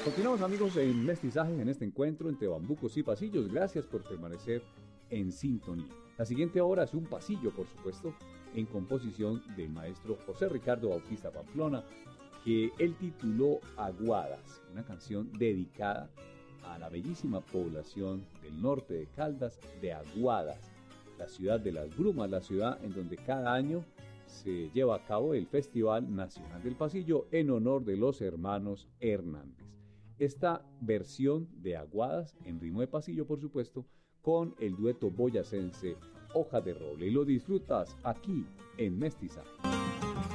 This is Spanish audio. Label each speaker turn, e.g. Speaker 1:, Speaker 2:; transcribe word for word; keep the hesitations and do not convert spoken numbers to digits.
Speaker 1: Continuamos, amigos, en Mestizaje, en este encuentro entre bambucos y pasillos. Gracias por permanecer en sintonía. La siguiente hora es un pasillo, por supuesto, en composición del maestro José Ricardo Bautista Pamplona, que él tituló Aguadas, una canción dedicada a la bellísima población del norte de Caldas de Aguadas, la ciudad de las brumas, la ciudad en donde cada año se lleva a cabo el Festival Nacional del Pasillo en honor de los hermanos Hernández. Esta versión de Aguadas, en ritmo de pasillo, por supuesto, con el dueto boyacense Hoja de Roble. Y lo disfrutas aquí en Mestizaje.